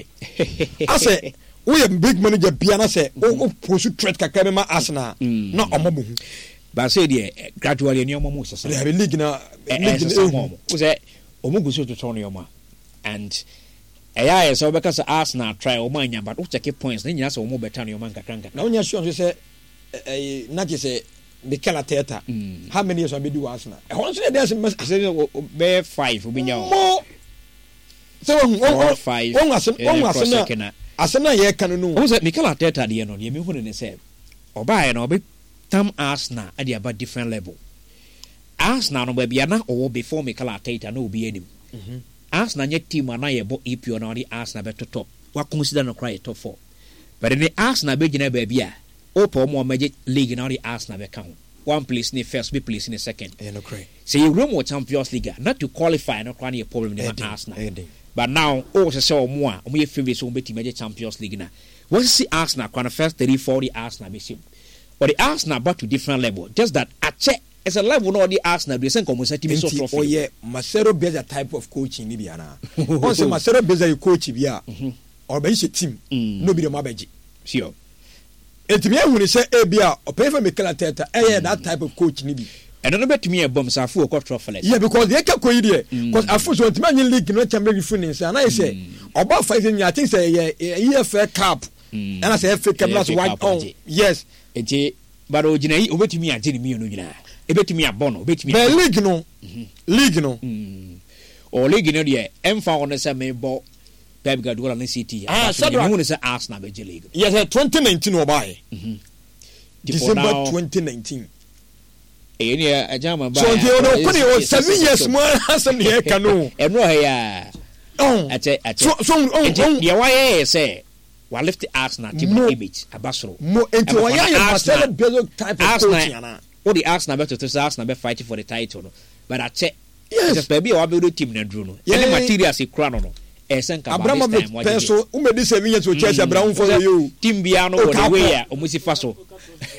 Ase we a big manager bia na say o pursue threat kakra be ma Arsenal. Na omo bo hu. Ba say de gradually ni omo mo sesa. The league na league ni omo. Wo say omo go so to turn your ma. And Aya so because Arsenal try o man but o check points na nyina so o mo beta no man kakranka na onya sure say eh na je say Mikel Arteta how many years have been do Arsenal e hon so dey say be five obinya o so on five on Arsenal on Arsenal Arsenal ye kan no o say Mikel Arteta de no de me hu ne say oba na obi tam Arsenal at about different level Arsenal no ba bia na o before Mikel Arteta no obi anim mhm Arsenal nye team ana ye bo E P O na odi Arsenal beto top. Wa consider no cry top four. But in the Arsenal be gina baby a opo mo magic league na odi Arsenal be count. One place in the first, be place in the second. Eh no cry. So you room or Champions League not to qualify no cry a problem in Arsenal. But now oh se say o mo a o mo ye favorite so be team magic Champions League na. What see Arsenal kwa first thirty forty Arsenal be sim. But the Arsenal back to different level. Just that a check it's a level no the Arsenal they send come say team so trophy. Oh yeah, Marcelo Bielsa type of coaching ni bia na. On say Marcelo Bielsa you coach bia. Or be his team. No be the mabeji. Sure. Enti me hu ni say e bia o pay for Mikel Arteta eh that type of coach ni bi. And no bet me a bomb sa fu o trophy. Yeah, because they can koyi there. Because afu so ntima nyi league no champion funi say na say oba five years I think say E F A Cup. And I say F A Cup last one on. Yes. Enti but o gina yi obetumi agye ni mi no gina. Ebetumi abono obetumi the league no league no o league no de emfa on say me bo Pep Guardiola na City ah so you know say Arsenal be league yes twenty nineteen obai December twenty nineteen eh ni ajama ba so you know kuni o seven years more asem ne ka no eno he ya oh ate ate so so on dia why say wa lift Arsenal team image abasoro mo enti wa ya Marcelo Bielsa type of coaching ana all the Arsenal better to Arsenal be fighting for the title no but I check yes just baby o build team na dru no any materials e kura no no e sen ka ba this time what so u me this seven years o Chelsea Abraham for you team bia no the way ya o musi fa so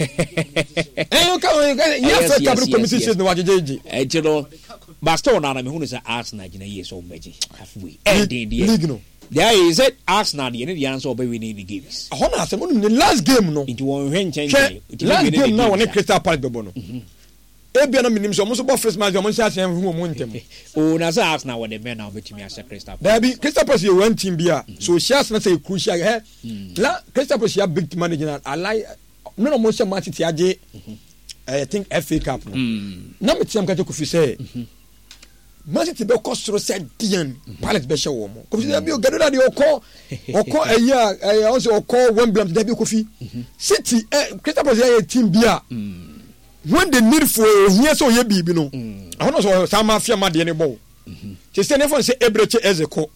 eh o ka o ya fa ka bru committee no wa jeje e jiro Baston na na me hu no say Arsenal gina yes o meji halfway and the league no there is it Arsenal the any answer be winning the games ho na asem no the last game no into one hwen chen last game na won Crystal Palace bebo no e bia na minim so mo so bo first match mo sia sia hu mo ntem o na say Arsenal with the men now betimi as Crystal Palace there be Crystal Palace you one team bia so shares na say crucial eh la Crystal Palace ya big manager I like no no mo say match ti age I think F A Cup no na me tiam ka je ko fi say Man City be cost so said Dian Palace be show mo ko fi be o Guardiola de o ko o ko eya eh on say o ko Wembley de be ko fi City eh Crystal Palace ya team bia when the need for here so ye bibi no I know so some mafia ma de ne bo ti say ne fon say Ebreche Ezeko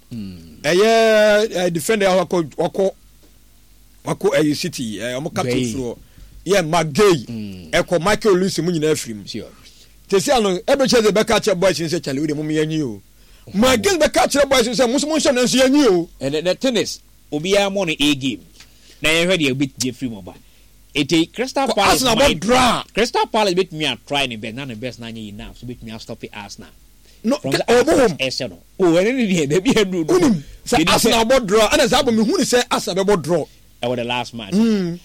eya defender wako wako wako eh City eh o mo captain floor yeah Magay e ko Michael Lewis mu nyina afrim Tesi ano Ebreche de be catch boys say chale we mum yanyi o Magay be catch boys say musumun sha na nso yanyi o and the tennis obi ya mo no a game na ye hwe de bit je free mobile ete Crystal Palace Arsenal draw Crystal Palace bit me a try ne be na the best na nyi enough so bit me a stop it Arsenal no from the Arsenal oh any dey be be do unim say Arsenal bot draw and as abo me hu ni say Arsenal be bot draw e was the last match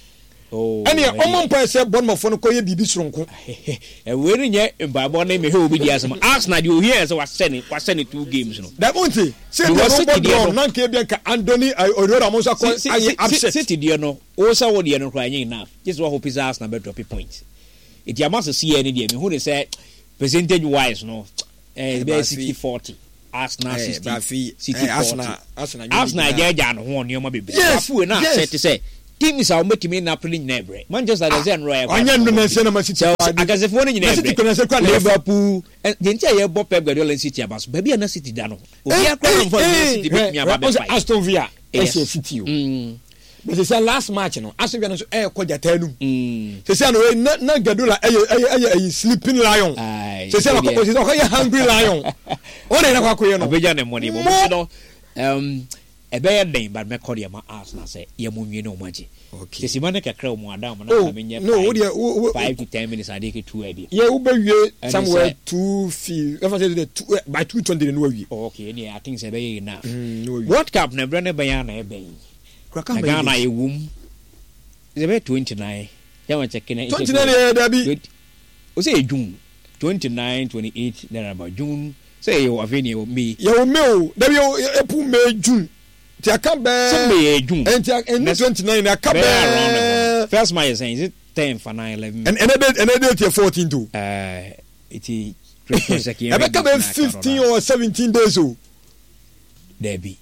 oh any omon pa say Bournemouth no koye bibi soronko e we ni nye mbabo na me he obi di asem Arsenal di o here say was send was send two games no that won't say the non ke bia ka Anthony Oroda mo so ko aye upset City di no o sa wo di no kra nya enough this what hope is Arsenal be drop point it ya must see any di me who dey say percentage wise no eh be sixty forty Arsenal sixty City Arsenal Arsenal Arsenal ja ja no ho ne o ma be afu na set say teams are making me na playing nebre Manchester dey say Royal anya no na say na City agazefo no nyina ebre Liverpool gentia ye bo Pep Guardiola City abas ba bia na City da no obi akwa no for City be me aba be fight Aston Villa S City o but say last match no Aston Villa no e ko jata nu say say no na Guardiola e e sleeping lion say say na ko say ko hungry lion o na kwa ko ye no obeja ne money mo no um ebe ye den but me call ma Arsenal say ye mo nwie no mo agi okay se simane kakra mo adam na ka menye no five to ten minutes ade ke two abi ye wo be wie somewhere two feel if I say the two by two twenty no wie okay any I think say be ye enough World Cup na bre ne be ya na e be kraka be Ghana ye wum ze be twenty-nine ya wa check na twenty-nine da bi o say June twenty-nine twenty-eight there about June say you aveni o me ye o me o da bi e pu me June ti aka be May June and and twenty-nine aka be first my is saying is it ten for nine eleven and and and and date fourteen too uh it is Christmas again e be ka be fifteen or seventeen days o there be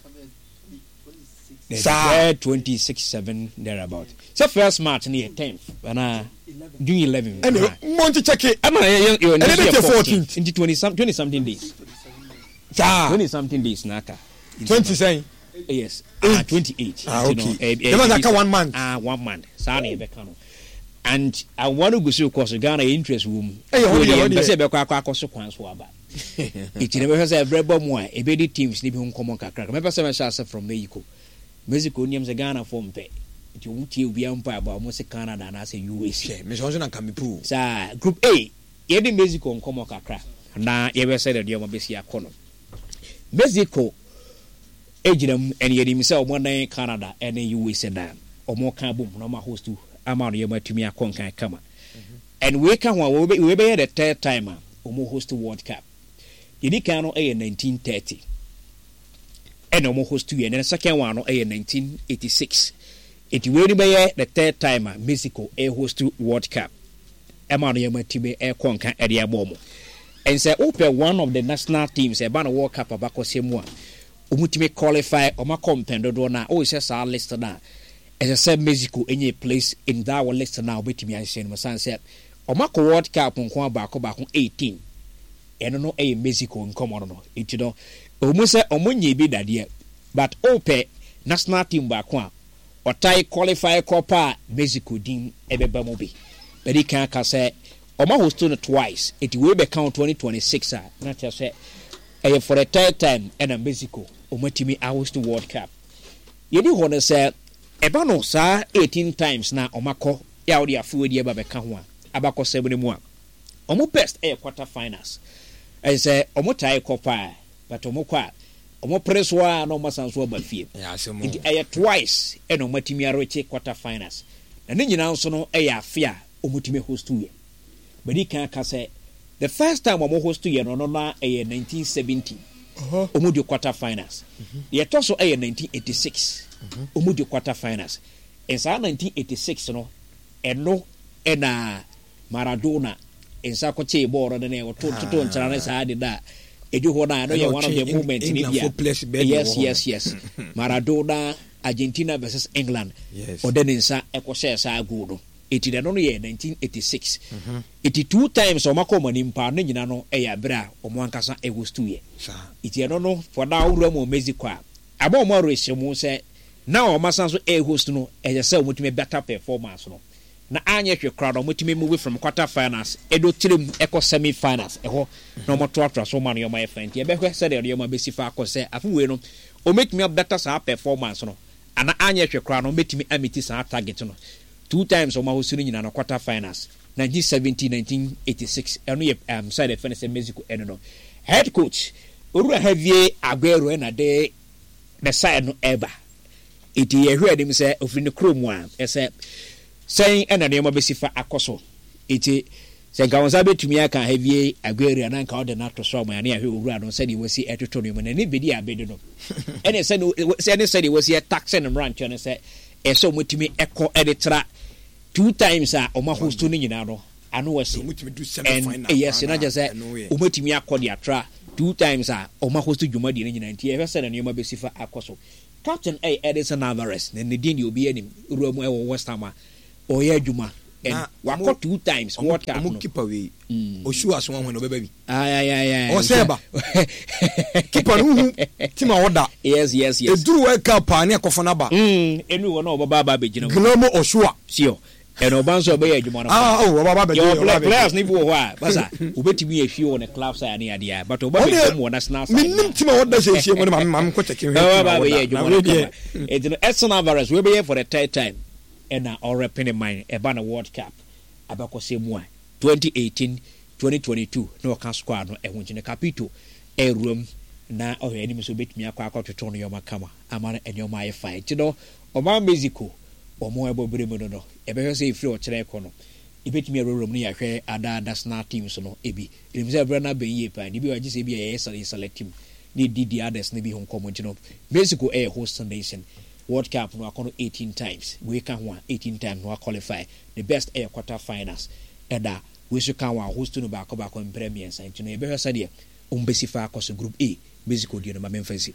sa twenty-six seven there about so first March near tenth and uh June eleven and month check it am I you and fourteen into twenty something twenty something days sa twenty something days naka twenty saying yes ah twenty-eight ah okay there was like one month ah one month sa na e be kan and I want to go see course Ghana interest room eh ho dey be say be kwa kwa akoso kwan so aba it never say brebo mo a e be the teams ni bi hun common kakra me person say from Mexico Mexico ni am say Ghana form pe it you tie obi ampa about mo say Canada na say U S A me so na kan me pu sa group A ye di Mexico on common kakra na ye be say the dey mo be si akono Mexico ejidam and ye dim say omo na Canada and U S A na omo kan bom na ma host to ama no ye matumi akonkan kama and we can we be we be the third time omo host World Cup ye di kan no e nineteen thirty and omo host to and the second one no e nineteen eighty-six it we be the third time Mexico e host World Cup ama no ye matumi e konkan e de abomo and say open one of the national teams e ba no World Cup abakosemu a omutime qualify o ma compendo do na o say sa list na as I said Mexico any place in that one list now betimi anhye no sanse o ma ko World Cup nko abako bako eighteen eno no e Mexico nkomo no enti no o mu say o monye bi dade but open national team bako a o tai qualify copa Mexico din ebeba mo bi but kan ka say o ma host no twice it we be count twenty twenty-six a na tell say eh for the third time and Mexico omatimi host to World Cup yedi ho no say eba no sa eighteen times na omako ya odi afu edi eba be ka ho a abako seven mu a omo best eh quarter finals I say omo tie copa but omo kwa omo press wa na omo sanso aba fie it eh twice and omatimi aroche quarter finals na ne nyina nso no eh afia omutimi host to ye but he can ka say the first time omo host to ye no no na eh nineteen seventy uh-huh. Omo di quarter finals mm-hmm. Ye toso eh nineteen eighty-six mm-hmm. Omo di quarter finals en sa nineteen eighty-six no eno ena Maradona en sa ko che ball na ne o to to nchara na sa de da edu ho na no ye one of the movement in India yes yes yes Maradona Argentina versus England yes. O den nsa e ko share sa go no eti de no no ye nineteen eighty-six mhm eti two times o makoma ni mpa no nyina no e ya bra o mo ankasa e host to ye sa eti no no for da wura mo Mexico a aba o mo rehye se na o masan so e host no e ye se o mutime better performance no na anya hwe crowd o mutime move from quarter finals e do tirem e ko semi finals e ho na o mo to atra so man yo my friend e be hwe se de yo ma besi fa akose afu we no o make me better sa performance no ana anya hwe crowd no metime amiti sa target no two times o ma host no nyina no quarter finals nineteen seventy nineteen eighty-six eno ye um side of finance Mexico eno no head coach Orura Javier Aguero na de the side no ever it ye hwe dem say ofri ne krom a e say saying and a name of Bessifa Akoso. It Saint Kawasabe to me, I can have ye a great and uncle the not to saw my near who ran and said he was here at Tonium and anybody I bid him. And he said, said he was here taxing and ranch and said, and so much to me echo editor two times are on my host tuning in Ado. I know what's and yes, and I just said, Umotimia Codiatra two times are on my host to Jumadi in ninety ever said a name of Bessifa Akoso. Captain A. Edison Alvarez, then the Dean you'll be in Rome or West Hammer or Yajuma. And walk two times. What I'm keep away. Or show us one when a baby. Aye, aye, aye. Or Seba. Keep on Tima order. Yes, yes, yes. Do wake up, Pania Kofanaba. Hm, anyone over Baba Bijino. Glomo or Shua. Sio. And Obanso Bay, you want to. Oh, Baba, your players need more. Basa, who bet me a few on a club side any idea, but Obama one that's now. Tima, what does she when I'm quoting? Oh, Baba, it's an Edson Alvarez. We'll be here for the third time. And now all repping in mind a banner World Cup. Abako same one. twenty eighteen twenty twenty-two. No can squad no e wonjine capito. E room na o enemy so bet me akwa to turn your makama. Amana and your my fight. You know, o man Mexico or more ebo bremo no. E be say free o kire ko no. E bet me room ni ahwe ada ada sna team so no ebi. E be say brana ben ye pa. Ni bi wa gise bi e select team. Ni di di others ni bi hon common you know. Mexico e host nation. World Cup no akono eighteen times. We can one eighteen times no qualify. The best air quarter finals. Eda we should can one host no back back on Premier Saint. You know, be say there. Um Bessifa across group A. Mexico di no ma memphis.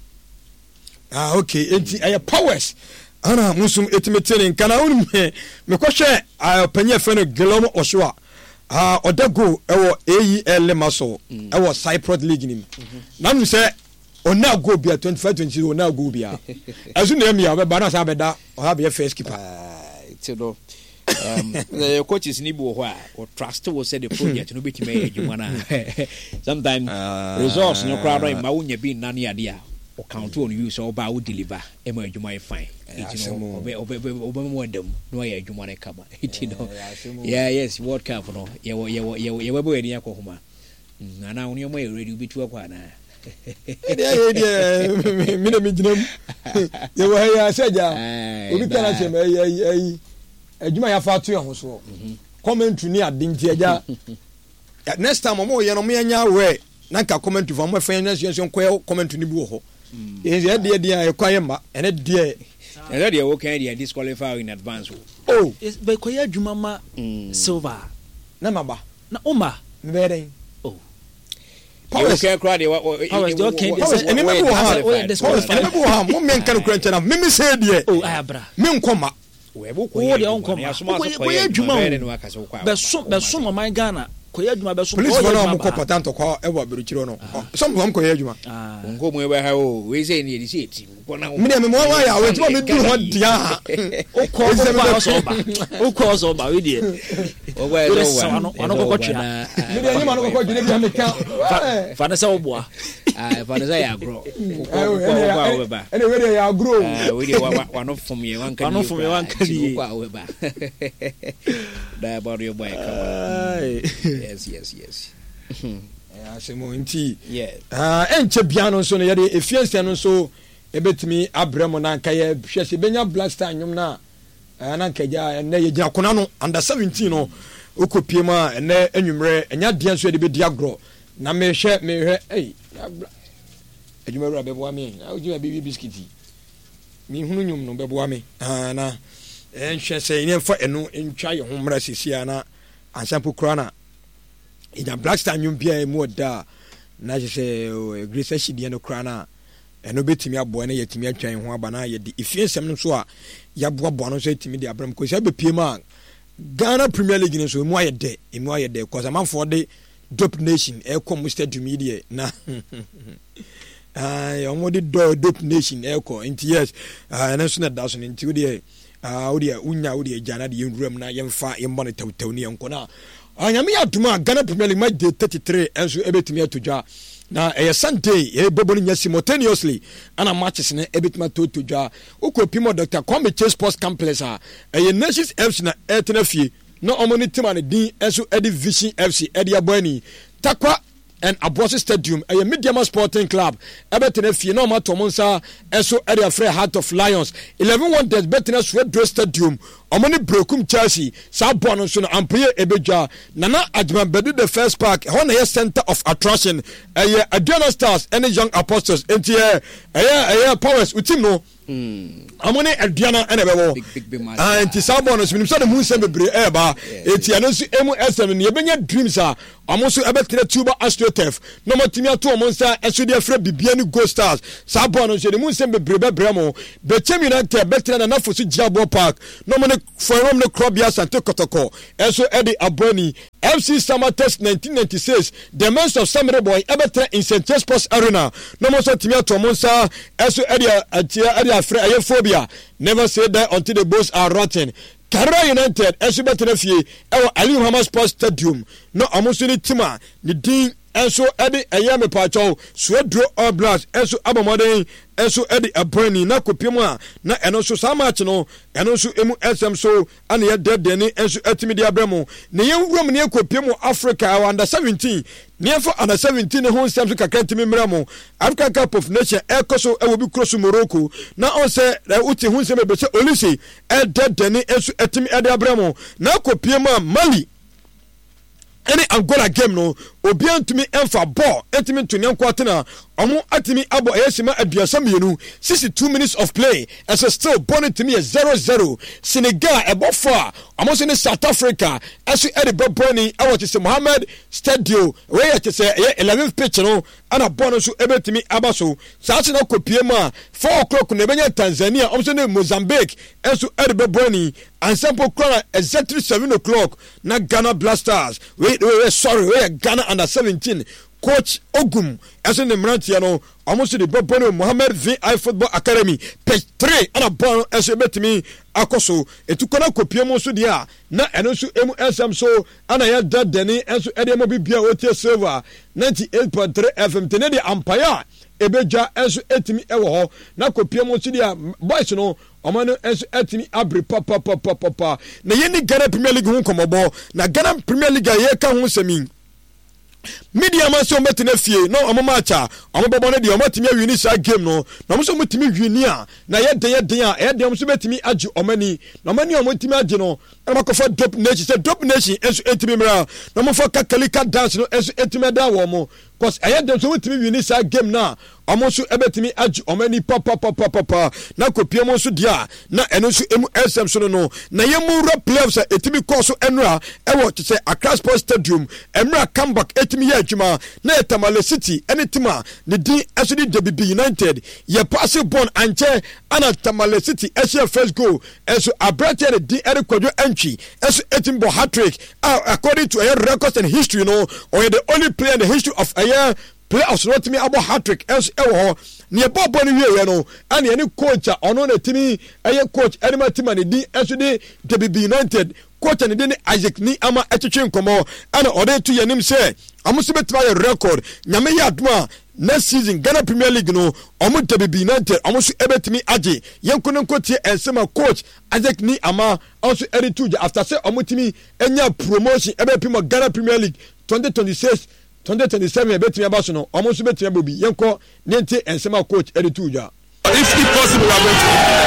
Ah okay. Enti aye powers. Ana musum etimetene kana unu me me kwhwe apanye fe no Guillaume Ochoa. Ah Odago ewo A E L Maso ewo Cyprus League nim. Na me say ona go bia twenty-five twenty ona go bia azu na emi abeba na sa beda o ha be first keeper you know um the coaches ni bo ho a o trust wo say the project no beti me adwuma na sometimes results no crowd in ma wonya bi na na ade a o count on you so ba wo deliver e ma adwuma e fine you know obe obe obe mo dem no ya adwuma na kama you know yeah yes World Cup no ye ye ye ye bo eni akohoma na na oni mo e ready bi tu akwa na yeah yeah me me jinam ye wo ya seja obi kana che me ayi ayi adwuma ya fa to ye ho so commentary ni adinti aja next time mo ye no me anya we na ka commentary for mo fa nya so ko commentary ni bu ho ye ye de de ya kwaye ma ene de ene de wo kan de disqualify in advance oh be ko ya adwuma ma silver na maba na oma me be Powers care crowd powers do okay ene me bo ha ene me bo ha mo men kan kura nchana me me say de oh ayabra me nkoma we bo ko de onkoma ko ya adwuma be so be so mo man Ghana ko ya adwuma be so police for na mo ko patanto ko e bo abiruchiro no some mo ko ya adwuma nko mo e ba ha o we say ni e di say ti me me mo wa ya we ti mo me du ho dia o ko ko so ba o ko so ba we die o wa so wa no no ko twa me de ni ma no ko gide bi me ka fa na sa oboa ah fa na sa ya gro ko ba we ba ene we de ya gro ah we de wa wa no fom ye wan kan wa no fom ye wan kan ye ko we ba da about your boy yes yes yes eh asemo nti yeah ah enche bia no so no ye de efiense no so ebetimi abramo na nka ye hwese benya blaster anyum na na nka ja na ye gina kona no under seventeen no okopie ma na anwumre enya de nso de be di agro na me hwe me hwe ei adwuma ra bebo ami na ojuma bibi biscuiti mi hunu nyum no bebo ami ah na enhwe se ine fa eno entwa ye homra sisia na ansampo kura na ija blaster anyum bia mu oda na se gresa hidie no kura na eno betimi aboa na yetimi atwan ho aba na ye di ifiensem no so a yaboa boa no so yetimi di abram ko se be pie ma Ghana Premier League no so mu aye de emu aye de cause am for the dope nation e come stadium media na ah yo mo di dope nation e ko inti yes ah na so na da so inti wo de ah wo de unya wo de jana de yenwuram na yemfa yembo ne tawtaw ne yanko na anyame ya duma Ghana Premier League ma de thirty-three enso ebetimi atodwa na eh Sunday eh boboni nya simultaneously ana matches ne ebitima toto dwa ukopimo Doctor Kwame Chase Sports Complex a eh Nations F C na etena fie no omoni tima ne din enso edi Vision F C edi abani takwa and Abosi Stadium a Mediama Sporting Club ebetene fie na ma tomonsa eso area free Heart of Lions eleven wonders betene Swedro Stadium omoni Brekum Chelsea sa bono so na ampeye ebedwa Nana Adjumabedi the first park ho na center of attraction eh Adriana Stars and Young Apostles enti eh eh powers utim no mm amone Adriana ene bebo ah enti sa bono so nimso de mu nsem bebre eh ba enti ano so emu esem ne yebenya dreams a amoso ebetene Tuba AstroTurf no matimi ato omonsa eso de afra bibia ni Go Stars sa bono so de mu nsem bebre bebre mo Bechem United betene na fosu Jabo Park no mo for no Krobia Sante Kotoko eso edi Aboni F C Summer Test nineteen ninety-six the men of Samurai Boy ebetene in Saint Sports Arena no mo so timi ato omonsa eso edi atia edi afra ayephobia never say that until the bones are rotten. Kara United eso betene fie ewo Ali Muhammad Sports Stadium no amoso ni tima ni din enso edi eyame pacho Swedro All Blacks enso abomoden enso edi Abani na kopiemu a na eno so sa match no eno so emu S M so ana ye dead deni enso etimi dia bremo ne yenwurom ne kopiemu Africa under seventeen ne for under seventeen ho nsem so kakantimi mramo Africa Cup of Nations ekoso ewo bi cross Morocco na on se uti ho nsem be se Olisi e dead deni enso etimi edi abremo na kopiemu Mali any Angola game no obi antumi emfa ball etimi ntuni nkwatena omo atimi abo ayesima aduasa mienu sixty-two minutes of play as a still born to me a zero zero Senegal ebofa omo se South Africa as edi boboni awo tse Mohammed Stadium where tse eleventh pitch no ana born so ebetimi abaso saati na kopie ma four o'clock na benya Tanzania omo se Mozambique enso edi boboni and sample crown exactly seven o'clock na Ghana Blasters we we sorry we Ghana under seventeen coach Ogum as in the Mrantia no almost the Bobono Mohammed V I Football Academy page three and a bon as a bet me akoso etukona kopiemo so dia na eno so emu S M so ana ya dad deni enso edemo bibia otie server ninety-eight point three F M tenedi empire ebeja enso etimi ewo ho na kopiemo so dia boys no omano enso etimi abri papa papa papa na yeni Ghana Premier League hu komobo na Ghana Premier League ye ka hu semi media man so metene fie no omo matcha omo bobo ne de omo timi wini sa game no na omo so mutimi wini a na ye den ye den a ye den omo so betimi agi omani na omani omo timi agi no na makofo Dope Nation say Dope Nation enso etimi mra na omo fo kakalika dance no enso etimi da wo mo cause aye dem so mutimi wini sa game na omo so ebetimi agi omani papa papa papa na kopie mo so dia na eno so emu S M so no na ye mu ra playoffs etimi course enra ewo to say Accra Sports Stadium emra comeback etimi ye adwuma na Tamale City anytima ne din eso di W B United ye pass born anche ana Tamale City eso first goal eso abrate the din ere kwadwo entry eso etimbo hat-trick according to a records and history no or the only player in the history of a year playoffs not me about hat-trick as ewo ne bobo ne wie no ane ne coach ono na timi aye coach anima tima ne din eso di W B United coach ne din Isaac ni ama etwetwe nkomo ana ode to yanim say amuso betwa ye record nyame ya aduma next season Ghana Premier League no omo W B United amuso ebetimi age yenkono nkotie ensema coach Isaac ni ama also edit to after say omo timi enya promotion ebepimo Ghana Premier League twenty twenty-six twenty twenty-seven ebetimi abaso no omo so betimi abobi yenko nente ensema coach edit to ja if it possible we are going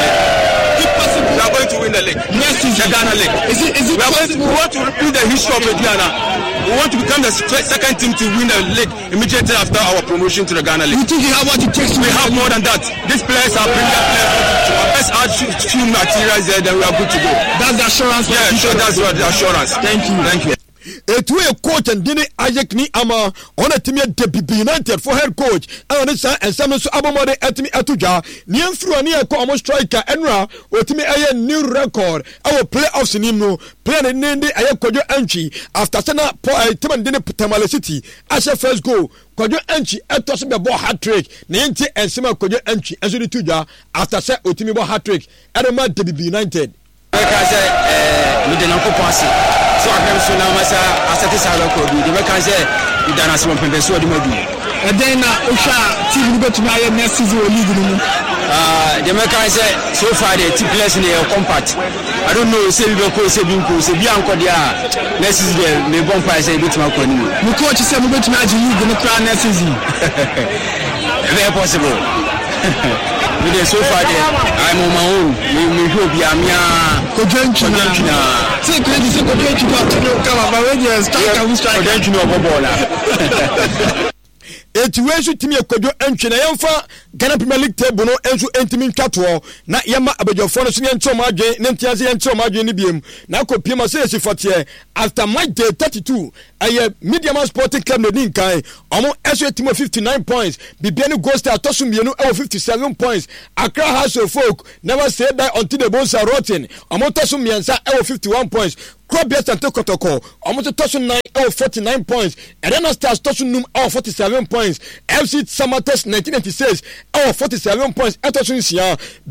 to if possible we are going to win the league next season Ghana League is it is it we, are going to, we want to repeat the history of Ghana. We want to become the second team to win the league immediately after our promotion to the Ghana League. You think you have what it takes? We have more than that. These players are brilliant players. Let's add few materials there, then we are good to go. That's the assurance. Yeah, sure, that's what the assurance. Thank you. Thank you. Etu e coach and dini Isaac ni ama ona timi W B United for head coach and sa ensam so abomode etimi atuja ni amfru ani e ko omo striker enra otimi aye new record our playoffs ni no play ne ndi aye kodjo entry after sana tim dini Tamale City as a first goal kodjo entry eto so be ball hat-trick na yenti ensema kodjo entry enso di tuja after say otimi ball hat-trick edema W B United because eh we dey not pass so I can so now masa asati sa record we dey can say we dana so pembe so di madu and then Osha team go to my next season league. Uh, the American said so far the two players in the compact. I don't know, say we go say Binko, say Bianco dia. Next is the me bomb price say bit my money. The coach said we go to my league in the plan next season. Very possible. With the so far the I'm on my own. We we hope ya mia Kojenchina. Say crazy say Kojenchina to come up but when you strike and strike. Kojenchina bobola. Eti wensu timi ekwadwo entwena yemfa Ghana Premier League table no ensu entimi ntwato na yema abejofo no so yentro madwen ne ntiase yentro madwen ne biem na kopie ma say sifote after match day thirty-two aye Medium Sporting Club no din kan omo ensu etimo fifty-nine points bibia ne Gold Star tosun bienu e fifty-seven points Accra House of Folk never say die until the bones are rotten omo tosun miensa e fifty-one points Krobia Sante Kotoko almost tosun nine e forty-nine points Arena Stars tosun num e forty-seven points F C Samatex nineteen ninety-six e forty-seven points etosun sia